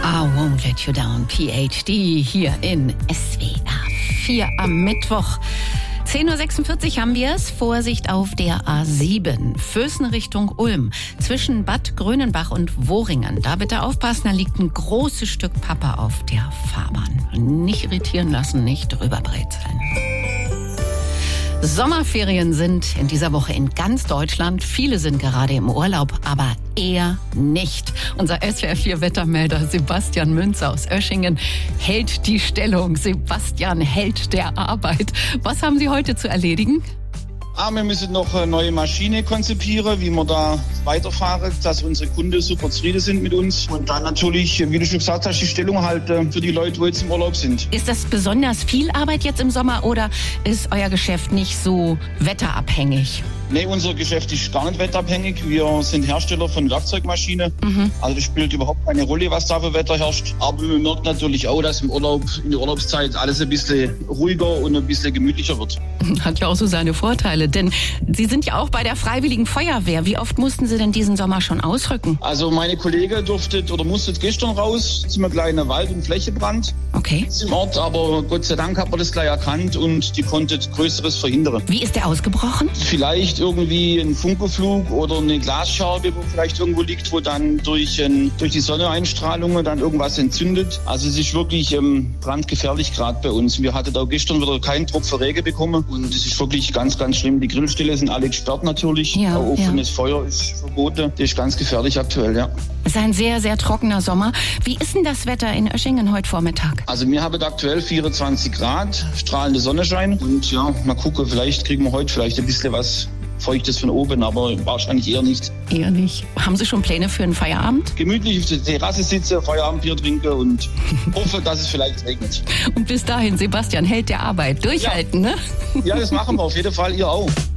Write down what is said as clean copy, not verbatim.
I Won't Let You Down, PhD, hier in SWR 4 am Mittwoch. 10.46 Uhr haben wir es. Vorsicht auf der A7. Vößen Richtung Ulm. Zwischen Bad Grönenbach und Worringen. Da bitte aufpassen, da liegt ein großes Stück Pappe auf der Fahrbahn. Nicht irritieren lassen, nicht drüber brezeln. Sommerferien sind in dieser Woche in ganz Deutschland. Viele sind gerade im Urlaub, aber er nicht. Unser SWR4-Wettermelder Sebastian Münzer aus Oeschingen hält die Stellung. Sebastian, Held der Arbeit. Was haben Sie heute zu erledigen? Wir müssen noch eine neue Maschine konzipieren, wie wir da weiterfahren, dass unsere Kunden super zufrieden sind mit uns. Und dann natürlich, wie du schon gesagt hast, die Stellung halten für die Leute, die jetzt im Urlaub sind. Ist das besonders viel Arbeit jetzt im Sommer oder ist euer Geschäft nicht so wetterabhängig? Nee, unser Geschäft ist gar nicht wetterabhängig. Wir sind Hersteller von Werkzeugmaschinen. Also das spielt überhaupt keine Rolle, was da für Wetter herrscht. Aber man merkt natürlich auch, dass im Urlaub, in der Urlaubszeit alles ein bisschen ruhiger und ein bisschen gemütlicher wird. Hat ja auch so seine Vorteile, denn Sie sind ja auch bei der Freiwilligen Feuerwehr. Wie oft mussten Sie denn diesen Sommer schon ausrücken? Also meine Kollege musste gestern raus zu einem kleinen Wald- und Flächebrand. Okay. Im Ort, aber Gott sei Dank hat man das gleich erkannt und die konnte Größeres verhindern. Wie ist der ausgebrochen? Vielleicht irgendwie ein Funkenflug oder eine Glasscherbe, wo vielleicht irgendwo liegt, wo dann durch die Sonneneinstrahlung dann irgendwas entzündet. Also es ist wirklich brandgefährlich gerade bei uns. Wir hatten da gestern wieder keinen Tropfen Regen bekommen und es ist wirklich ganz, ganz schlimm. Die Grillstelle sind alle gesperrt natürlich. Ja, offenes Feuer ist verboten. Das ist ganz gefährlich aktuell, ja. Es ist ein sehr, sehr trockener Sommer. Wie ist denn das Wetter in Oeschingen heute Vormittag? Also wir haben aktuell 24 Grad, strahlende Sonnenschein. Und ja, mal gucken, vielleicht kriegen wir heute vielleicht ein bisschen was Feuchtes von oben, aber wahrscheinlich eher nicht. Eher nicht. Haben Sie schon Pläne für einen Feierabend? Gemütlich auf der Terrasse sitzen, Feierabendbier trinken und hoffe, dass es vielleicht regnet. Und bis dahin, Sebastian, Held der Arbeit. Durchhalten, ja. Ne? Ja, das machen wir auf jeden Fall. Ihr auch.